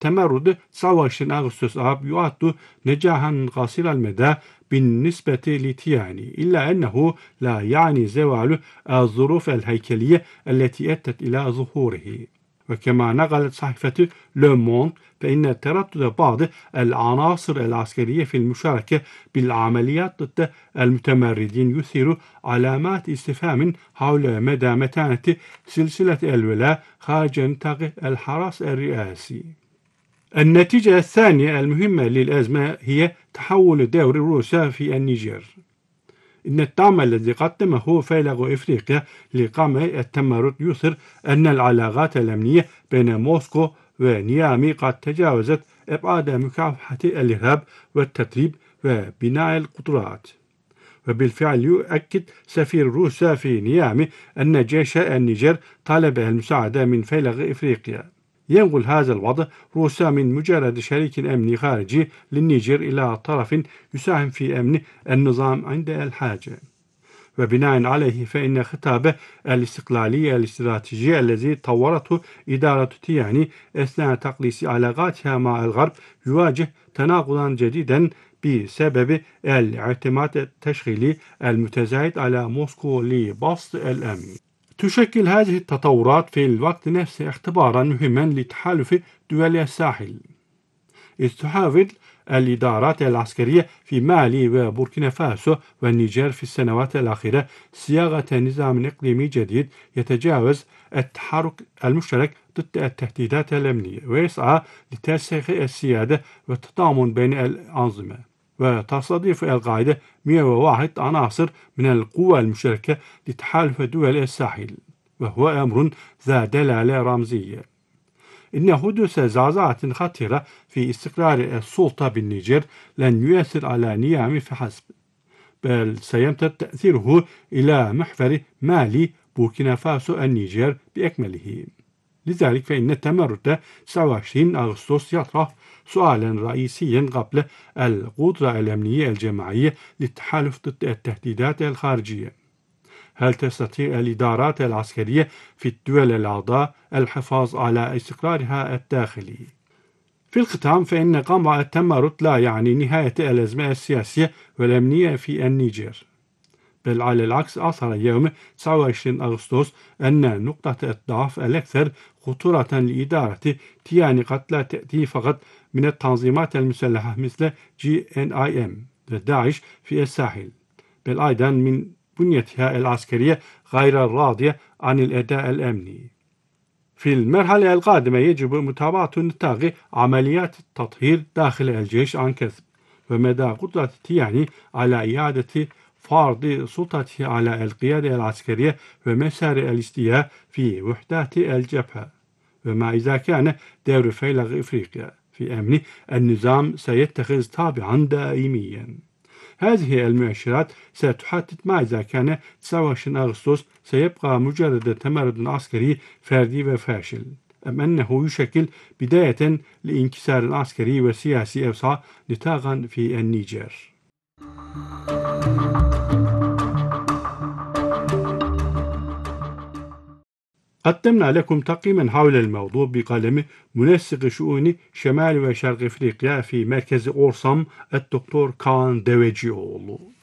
تمرد 29 أغسطس آب يعد نجاحا قصير المدى بالنسبة لتياني، إلا أنه لا يعني زوال الظروف الهيكلية التي أدت إلى ظهوره. وكما نقلت صحيفة لو موند، فإن تردد بعض العناصر العسكرية في المشاركة بالعمليات ضد المتمردين يثير علامات استفهام حول مدى متانة سلسلة الولاء خارج نطاق الحراس الرئاسي. النتيجة الثانية المهمة للأزمة هي تحول دور روسيا في النيجر. إن الدعم الذي قدمه فيلق إفريقيا لقمع التمرد يظهر أن العلاقات الأمنية بين موسكو ونيامي قد تجاوزت أبعاد مكافحة الإرهاب والتدريب وبناء القدرات. وبالفعل يؤكد سفير روسيا في نيامي أن جيش النيجر طلب المساعدة من فيلق إفريقيا. ينقل هذا الوضع روسيا من مجرد شريك أمني خارجي للنيجر إلى طرف يساهم في أمن النظام عند الحاجة. وبناء عليه فإن خطاب الاستقلالية الاستراتيجي الذي طورته إدارة تياني أثناء تقليص علاقاتها مع الغرب يواجه تناقضا جديدا بسبب الاعتماد التشغيلي المتزايد على موسكو لبسط الأمن. تشكل هذه التطورات في الوقت نفسه اختبارا مهما لتحالف دول الساحل، إذ تحاول الإدارات العسكرية في مالي وبوركينا فاسو والنيجر في السنوات الأخيرة صياغة نظام إقليمي جديد يتجاوز التحرك المشترك ضد التهديدات الأمنية، ويسعى لترسيخ السيادة والتضامن بين الأنظمة. وتستضيف القاعدة 101 عناصر من القوى المشتركة لتحالف دول الساحل، وهو أمر ذا دلالة رمزية. إن حدوث زعزعة خطيرة في استقرار السلطة بالنيجر لن يؤثر على نيامي فحسب، بل سيمتد تأثيره إلى محور مالي بوركينا فاسو النيجر بأكمله. لذلك فإن التمرد 29 أغسطس يطرح سؤالا رئيسيا قبل القدرة الأمنية الجماعية للتحالف ضد التهديدات الخارجية. هل تستطيع الإدارات العسكرية في الدول الأعضاء الحفاظ على استقرارها الداخلي؟ في الختام فإن قمع التمرد لا يعني نهاية الأزمة السياسية والأمنية في النيجر، بل على العكس أظهر يوم 29 أغسطس أن نقطة الضعف الأكثر خطورة لإدارة تياني قد لا تأتي فقط من التنظيمات المسلحة مثل GNIM وداعش في الساحل، بل أيضا من بنيتها العسكرية غير الراضية عن الأداء الأمني. في المرحلة القادمة يجب متابعة نطاق عمليات التطهير داخل الجيش عن كثب، ومدى قدرة تياني على إعادة فرض سلطته على القيادة العسكرية ومسار الاستيلاء في وحدات الجبهة، وما إذا كان دور فيلق إفريقيا في أمن النظام سيتخذ طابعا دائميا. هذه المؤشرات ستحدد ما إذا كان 29 أغسطس سيبقى مجرد تمرد عسكري فردي وفاشل، أم أنه يشكل بداية لانكسار عسكري وسياسي أوسع نطاقا في النيجر. قدمنا لكم تقييما حول الموضوع بقلم منسق شؤون شمال وشرق إفريقيا في مركز أورسام الدكتور كان دويجيولو.